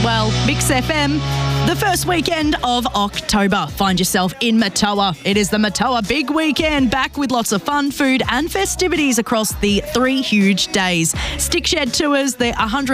Well, Mix FM, the first weekend of October. Find yourself in Matoa. It is the Matoa Big Weekend, back with lots of fun, food and festivities across the 3 huge days. Stick Shed Tours, the 100